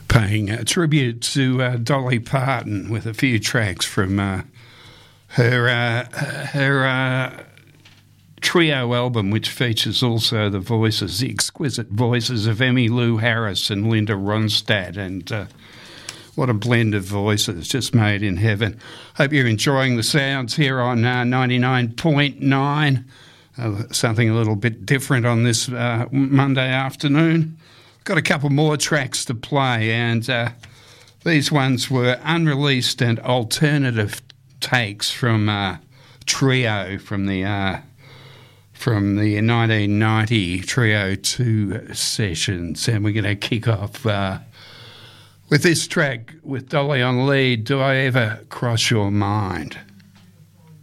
paying a tribute to Dolly Parton with a few tracks from her trio album, which features also the exquisite voices of Emmylou Harris and Linda Ronstadt, and what a blend of voices, just made in heaven. Hope you're enjoying the sounds here on 99.9. Something a little bit different on this Monday afternoon. Got a couple more tracks to play, and these ones were unreleased and alternative takes from Trio from the 1990 Trio 2 sessions, and we're going to kick off with this track with Dolly on lead, Do I Ever Cross Your Mind?